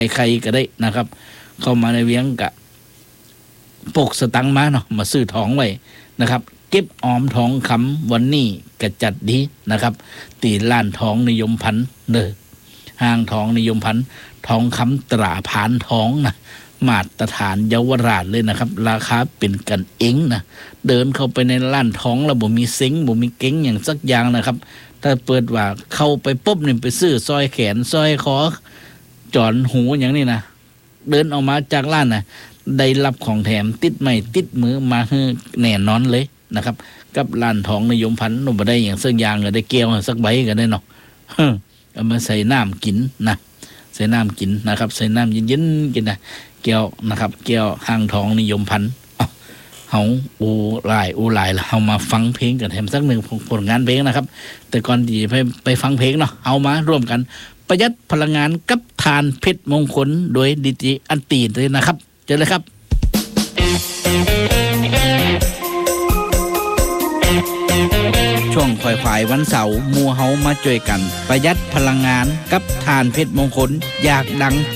ใครก็ได้นะครับเข้ามาในเวียงกะปกสตังค์มาเนาะมาซื้อทองไว้นะครับเก็บออมทองคำวันนี้กระจัดดีนะครับตีล้านทองนิยมพันธุ์เด้อห้างทองนิยมพันธุ์ทองคำตราผานทองนะมาตรฐานเยาวราชเลยนะครับราคาเป็นกันเองนะเดินเข้าไปในร้านทองแล้วบ่มีเซ็งบ่มีเก้งอย่างสักอย่างนะครับถ้าเปิดว่าเข้าไปปุ๊บเนี่ยไปซื้อสร้อยแขนสร้อยคอจอนหูอย่างนี้นะเดินออกมาจากร้านนะได้รับของแถมติดไม้ติดมือมาให้แน่นอนเลยนะครับกับร้านทองนิยมพันธุ์บ่ได้อย่างสักอย่างก็ได้แก้วสักใบก็ได้เนาะเอามาใส่น้ำกินนะใส่น้ำกินนะครับใส่น้ำเย็นๆกินนะแก้วนะครับแก้วห้างทองนิยมพันธุ์เฮาอูหลายละเฮามาฟังเพลงกันแถมสักหนึ่งผลงานเพลงนะครับแต่ก่อนที่ไปฟังเพลงเนาะเอามาร่วมกันประหยัดพลังงานกับทานเพชรมงคลโดยดิจิอันตีเลยนะครับเจอเลยครับช่วงควายวันเสาร์มูเฮามาช่วยกันประหยัดพลังงานกับทานเพชรมงคลอยากดัง